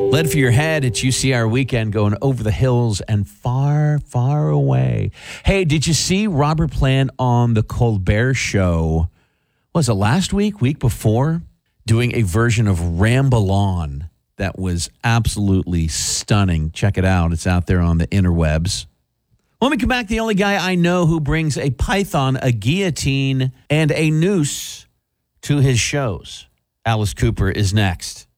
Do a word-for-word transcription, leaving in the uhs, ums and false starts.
Lead for your head. It's U C R weekend going over the hills and far, far away. Hey, did you see Robert Plant on the Colbert Show? Was it last week, week before? Doing a version of Ramble On that was absolutely stunning. Check it out. It's out there on the interwebs. When we come back, the only guy I know who brings a python, a guillotine, and a noose to his shows. Alice Cooper is next.